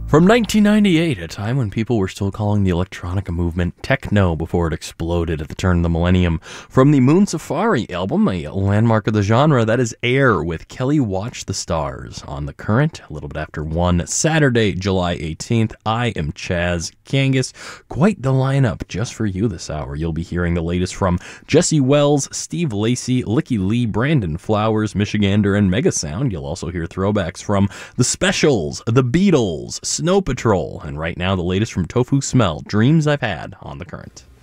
From 1998, a time when people were still calling the electronica movement techno before it exploded at the turn of the millennium. From the Moon Safari album, a landmark of the genre, that is Air with Kelly Watch the Stars on The Current, a little bit after 1, Saturday, July 18th. I am Chaz Kangas. Quite the lineup just for you this hour. You'll be hearing the latest from Jesse Wells, Steve Lacy, Licky Lee, Brandon Flowers, Michigander, and Megasound. You'll also hear throwbacks from The Specials, The Beatles, Snow Patrol, and right now the latest from Tofu Smell, Dreams I've Had on The Current.